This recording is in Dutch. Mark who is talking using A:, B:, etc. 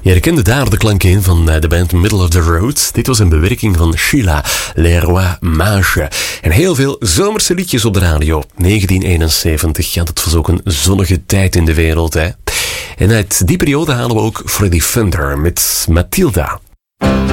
A: Je herkende daar de klanken in van de band Middle of the Road. Dit was een bewerking van Sheila, Les Rois Mages. En heel veel zomerse liedjes op de radio. 1971, ja, dat was ook een zonnige tijd in de wereld, hè. En uit die periode halen we ook Freddie Fender met Matilda.